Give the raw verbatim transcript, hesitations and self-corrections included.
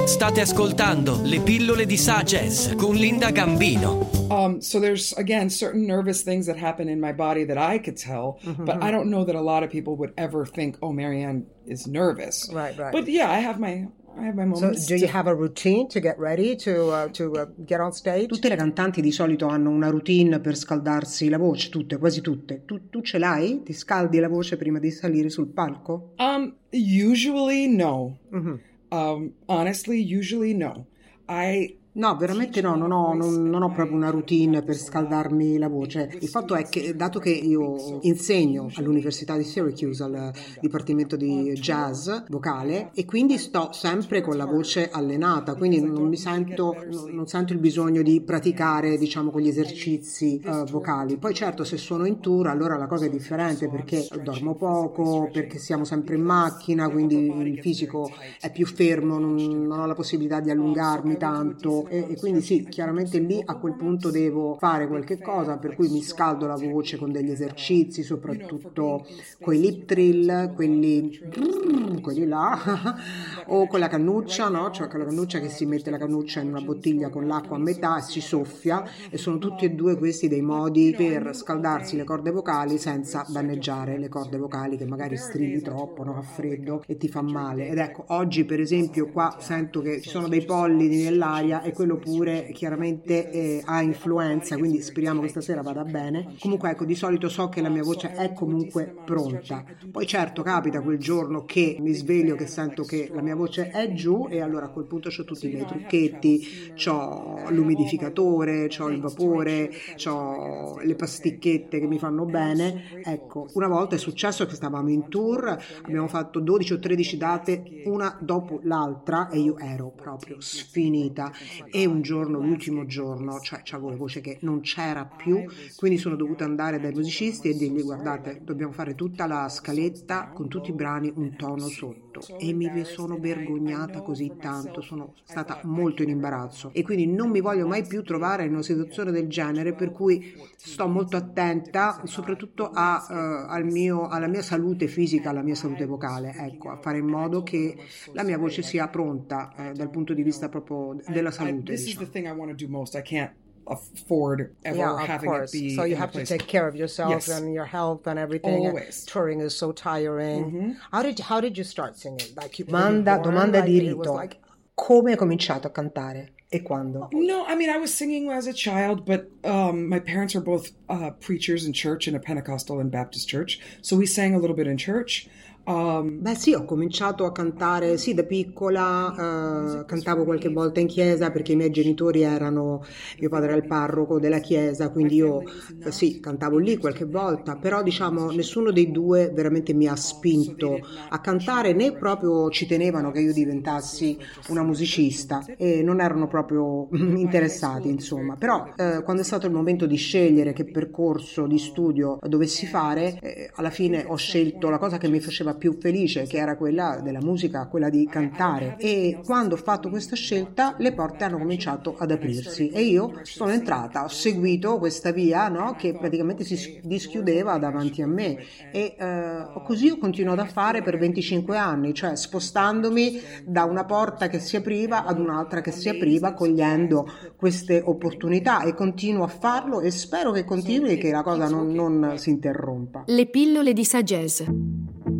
State ascoltando Le pillole di Sagez con Linda Gambino. Um, so there's, again, certain nervous things that happen in my body that I could tell, mm-hmm. but I don't know that a lot of people would ever think, oh, Marianne is nervous. Right, right. But yeah, I have my... I have my moments. So do you have a routine to get ready to, uh, to uh, get on stage? Tutte le cantanti di solito hanno una routine per scaldarsi la voce, tutte, quasi tutte. Tu, tu ce l'hai? Ti scaldi la voce prima di salire sul palco? Um, usually no. Mm-hmm. Um, honestly, usually no. I... No, veramente no, non ho, non, non ho proprio una routine per scaldarmi la voce. Il fatto è che, dato che io insegno all'Università di Syracuse, al Dipartimento di Jazz vocale, e quindi sto sempre con la voce allenata, quindi non mi sento, non sento il bisogno di praticare, diciamo, con gli esercizi uh, vocali. Poi certo, se sono in tour, allora la cosa è differente, perché dormo poco, perché siamo sempre in macchina, quindi il fisico è più fermo, non, non ho la possibilità di allungarmi tanto. E, e quindi sì, chiaramente lì a quel punto devo fare qualche cosa, per cui mi scaldo la voce con degli esercizi, soprattutto con i lip trill, quelli, quelli là, o con la cannuccia, no? Cioè con la cannuccia che si mette la cannuccia in una bottiglia con l'acqua a metà e si soffia, e sono tutti e due questi dei modi per scaldarsi le corde vocali senza danneggiare le corde vocali, che magari stridi troppo, no? A freddo e ti fa male. Ed ecco, oggi per esempio qua sento che ci sono dei pollini nell'aria, e quello pure chiaramente eh, ha influenza, quindi speriamo che stasera vada bene. Comunque ecco, di solito so che la mia voce è comunque pronta. Poi certo capita quel giorno che mi sveglio che sento che la mia voce è giù, e allora a quel punto c'ho tutti i miei trucchetti, c'ho l'umidificatore, c'ho il vapore, c'ho le pasticchette che mi fanno bene. Ecco, una volta è successo che stavamo in tour, abbiamo fatto dodici o tredici date una dopo l'altra e io ero proprio sfinita. E un giorno, l'ultimo giorno, cioè avevo la voce che non c'era più, quindi sono dovuta andare dai musicisti e dirgli: guardate, dobbiamo fare tutta la scaletta con tutti i brani un tono sotto. E mi sono vergognata così tanto, sono stata molto in imbarazzo, e quindi non mi voglio mai più trovare in una situazione del genere, per cui sto molto attenta soprattutto a, uh, al mio, alla mia salute fisica, alla mia salute vocale, ecco, a fare in modo che la mia voce sia pronta eh, dal punto di vista proprio della salute. I, this is the thing I want to do most. I can't afford ever yeah, of having course. it be so you have to take care of yourself yes. and your health and everything. Always. And touring is so tiring. Mm-hmm. How did how did you start singing? Like you Domanda, born, domanda like di it was rito. like... Come hai cominciato a cantare e quando? No, I mean, I was singing as a child, but um, my parents are both uh, preachers in church, in a Pentecostal and Baptist church, so we sang a little bit in church. Um, Beh sì, ho cominciato a cantare, sì, da piccola, eh, cantavo qualche volta in chiesa perché i miei genitori erano, mio padre era il parroco della chiesa, quindi io eh, sì, cantavo lì qualche volta, però diciamo nessuno dei due veramente mi ha spinto a cantare, né proprio ci tenevano che io diventassi una musicista, e non erano proprio interessati, insomma. Però eh, quando è stato il momento di scegliere che percorso di studio dovessi fare, eh, alla fine ho scelto la cosa che mi faceva più felice, che era quella della musica, quella di cantare, e quando ho fatto questa scelta le porte hanno cominciato ad aprirsi e io sono entrata, ho seguito questa via, no, che praticamente si dischiudeva davanti a me, e eh, così ho continuato a fare per venticinque anni, cioè spostandomi da una porta che si apriva ad un'altra che si apriva, cogliendo queste opportunità, e continuo a farlo e spero che continui e che la cosa non, non si interrompa. Le pillole di Sagez.